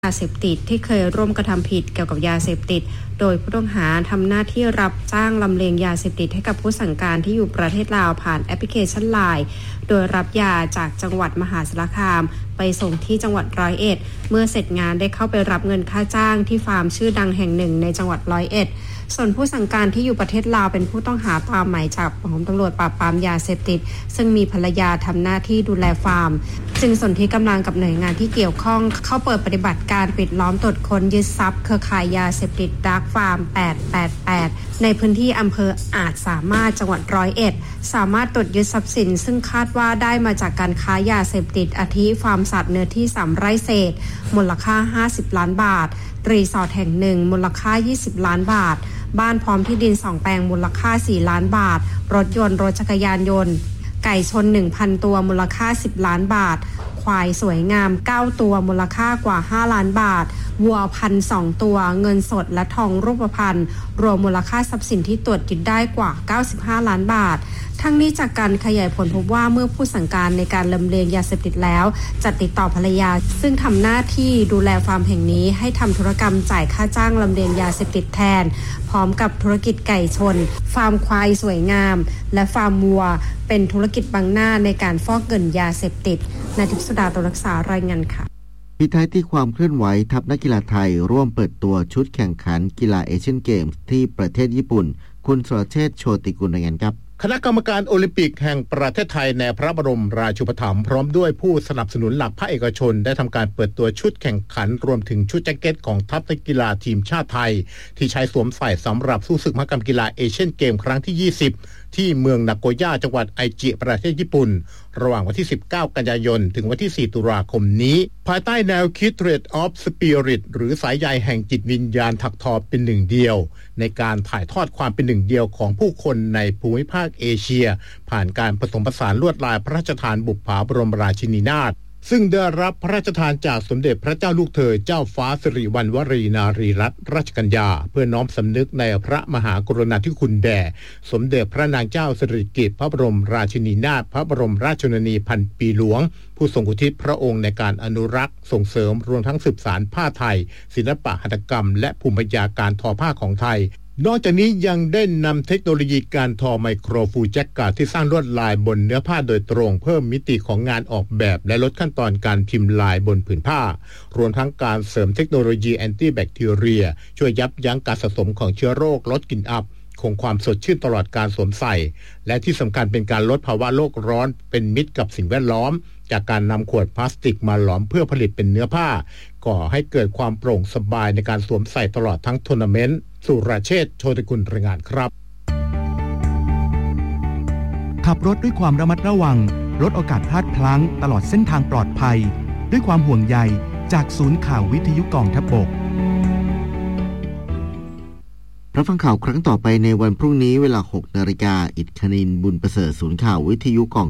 ยาเสพติดที่เคยร่วมกระทำผิดเกี่ยวกับยาเสพติดโดยผู้ต้องหาทำหน้าที่รับจ้างลำเลียงยาเสพติดให้กับผู้สั่งการที่อยู่ประเทศลาวผ่านแอปพลิเคชัน LINE โดยรับยาจากจังหวัดมหาสารคามไปส่งที่จังหวัด101เมื่อเสร็จงานได้เข้าไปรับเงินค่าจ้างที่ฟาร์มชื่อดังแห่งหนึ่งในจังหวัด101ส่วนผู้สั่งการที่อยู่ประเทศลาวเป็นผู้ต้องหาตามหมายจับของตำรวจปราบปรามยาเสพติดซึ่งมีภรรยาทำหน้าที่ดูแลฟาร์มจึงสนธิกำลังกับหน่วยงานที่เกี่ยวข้องเข้าเปิดปฏิบัติการปิดล้อมตรวจค้นยึดทรัพย์เครือข่ายยาเสพติดดาร์กฟาร์ม888ในพื้นที่อำเภออาจสามารถจังหวัด101สามารถตรวจยึดทรัพย์สินซึ่งคาดว่าได้มาจากการค้ายาเสพติดอาทิฟาร์มสัตว์เนื้อที่3ไร่เศษมูลค่า50ล้านบาทรีสอร์ทแห่งหนึ่งมูลค่า20ล้านบาทบ้านพร้อมที่ดิน2แปลงมูลค่า4ล้านบาทรถจักรยานยนต์ไก่ชน 1,000 ตัวมูลค่า10ล้านบาทควายสวยงาม9ตัวมูลค่ากว่า5ล้านบาทวัวพัน2ตัวเงินสดและทองรูปพรรณรวมมูลค่าทรัพย์สินที่ตรวจยึดได้กว่า95ล้านบาททั้งนี้จากการขยายผลพบว่าเมื่อผู้สั่งการในการลำเลียงยาเสพติดแล้วจะติดต่อภรรยาซึ่งทำหน้าที่ดูแลฟาร์มแห่งนี้ให้ทำธุรกรรมจ่ายค่าจ้างลำเลียงยาเสพติดแทนพร้อมกับธุรกิจไก่ชนฟาร์มควายสวยงามและฟาร์มวัวเป็นธุรกิจบังหน้าในการฟอกเงินยาเสพติดนายทิพย์สุดาตัวรักษารายงานค่ะปิดท้ายที่ความเคลื่อนไหวทัพนักกีฬาไทยร่วมเปิดตัวชุดแข่งขันกีฬาเอเชียนเกมส์ที่ประเทศญี่ปุ่นคุณสุรเชษฐ์โชติกุลรายงานครับคณะกรรมการโอลิมปิกแห่งประเทศไทยในพระบรมราชูปถัมภ์พร้อมด้วยผู้สนับสนุนหลักภาคเอกชนได้ทำการเปิดตัวชุดแข่งขันรวมถึงชุดแจ็คเก็ตของทัพนักกีฬาทีมชาติไทยที่ใช้สวมใส่สำหรับสู้ศึกมหกรรมกีฬาเอเชียนเกมครั้งที่20ที่เมืองนาโกย่าจังหวัดไอจิประเทศญี่ปุ่นระหว่างวันที่19กันยายนถึงวันที่4ตุลาคมนี้ภายใต้แนวคิด Thread of Spirit หรือสายใยแห่งจิตวิญญาณถักทอเป็นหนึ่งเดียวในการถ่ายทอดความเป็นหนึ่งเดียวของผู้คนในภูมิภาคเอเชียผ่านการผสมผสานลวดลายพระราชทานบุปผาบรมราชินีนาถซึ่งได้รับพระราชทานจากสมเด็จพระเจ้าลูกเธอเจ้าฟ้าสิริวัณวรีนารีรัตนราชกัญญาเพื่อน้อมสำนึกในพระมหากรุณาธิคุณแด่สมเด็จพระนางเจ้าสิริกิติ์พระบรมราชินีนาถพระบรมราชชนนีพันปีหลวงผู้ทรงอุทิศพระองค์ในการอนุรักษ์ส่งเสริมรวมทั้งสืบสานผ้าไทยศิลปะหัตถกรรมและภูมิปัญญาการทอผ้าของไทยนอกจากนี้ยังได้นำเทคโนโลยีการทอไมโครฟูแจ็คกาที่สร้างลวดลายบนเนื้อผ้าโดยตรงเพิ่มมิติของงานออกแบบและลดขั้นตอนการพิมพ์ลายบนผืนผ้ารวมทั้งการเสริมเทคโนโลยีแอนตี้แบคทีเรียช่วยยับยั้งการสะสมของเชื้อโรคลดกลิ่นอับคงความสดชื่นตลอดการสวมใส่และที่สำคัญเป็นการลดภาวะโลกร้อนเป็นมิตรกับสิ่งแวดล้อมจากการนำขวดพลาสติกมาหลอมเพื่อผลิตเป็นเนื้อผ้าก่อให้เกิดความโปร่งสบายในการสวมใส่ตลอดทั้งทัวร์นาเมนต์สุรเชษฐ์โชติกุลรายงานครับขับรถด้วยความระมัดระวังลดโอกาสพลาดพลั้งตลอดเส้นทางปลอดภัยด้วยความห่วงใยจากศูนย์ข่าววิทยุกองทัพบกรับฟังข่าวครั้งต่อไปในวันพรุ่งนี้เวลา 6 นาฬิกาอิฐคณินทร์บุญประเสริฐศูนย์ข่าววิทยุกอง